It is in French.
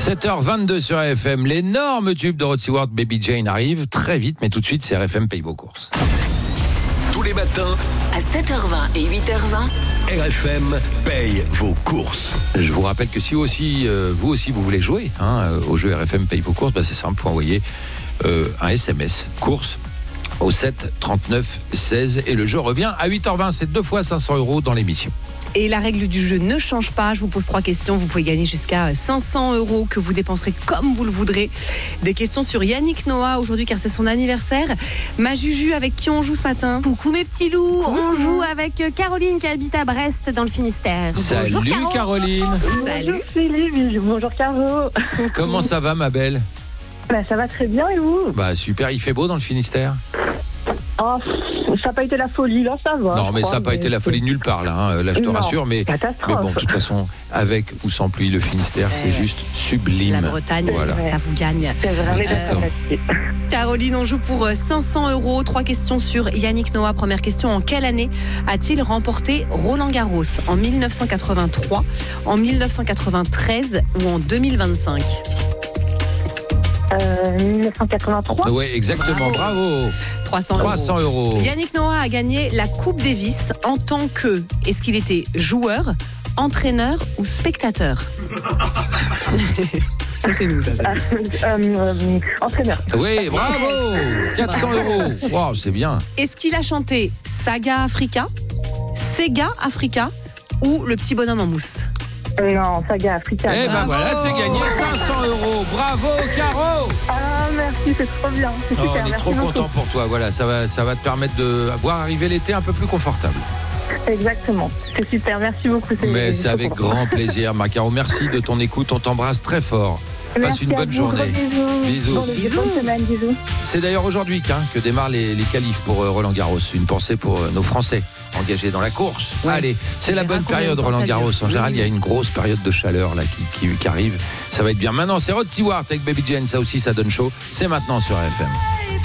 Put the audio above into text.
7h22 sur RFM. L'énorme tube de Rod Stewart, Baby Jane, arrive très vite, mais tout de suite, c'est RFM paye vos courses. Tous les matins, à 7h20 et 8h20, RFM paye vos courses. Je vous rappelle que si vous aussi vous voulez jouer au jeu RFM paye vos courses, c'est simple, il faut envoyer un SMS course au 7 39 16 et le jeu revient à 8h20. C'est 2 fois 500 € dans l'émission. Et la règle du jeu ne change pas. Je vous pose 3 questions. Vous pouvez gagner jusqu'à 500 € que vous dépenserez comme vous le voudrez. Des questions sur Yannick Noah aujourd'hui car c'est son anniversaire. Ma Juju, avec qui on joue ce matin? Coucou mes petits loups. On joue avec Caroline qui habite à Brest dans le Finistère. Salut Bonjour, Caroline. Salut. Bonjour Philippe, bonjour Caro. Comment ça va ma belle? Ça va très bien et vous? Super, il fait beau dans le Finistère? Oh, ça n'a pas été la folie là, ça va. Non mais ça n'a pas été la folie nulle part là, là je te rassure, mais bon, de toute façon, avec ou sans pluie, le Finistère c'est juste sublime. La Bretagne, voilà. Ça vous gagne. C'est vraiment fantastique. Caroline, on joue pour 500 €. 3 questions sur Yannick Noah. Première question, en quelle année a-t-il remporté Roland Garros? En 1983, en 1993 ou en 2025? 1983. Oui, exactement, bravo. 300 €. Yannick Noah a gagné la Coupe Davis en tant que... Est-ce qu'il était joueur, entraîneur ou spectateur? Ça c'est nous, ça. Entraîneur. Oui, bravo. 400 €. Wow, c'est bien. Est-ce qu'il a chanté Saga Africa, Sega Africa ou Le Petit Bonhomme en Mousse? Non, Saga Africa. Eh ben voilà, c'est gagné 500 €. Bravo Caro. Ah merci, c'est trop bien. C'est super, on est trop content pour toi. Voilà, ça va te permettre de voir arriver l'été un peu plus confortable. Exactement, c'est super, merci beaucoup. Mais c'est avec grand plaisir, ma Caro. Merci de ton écoute, on t'embrasse très fort. Passe une bonne journée. Bisous. Bonne semaine, bisous. C'est d'ailleurs aujourd'hui que démarrent les qualifs pour Roland Garros. Une pensée pour nos Français engagés dans la course. Ouais. Allez, c'est la bonne période Roland Garros. En général, il y a une grosse période de chaleur là qui arrive. Ça va être bien. Maintenant, c'est Rod Stewart avec Baby Jane. Ça aussi, ça donne chaud. C'est maintenant sur RFM.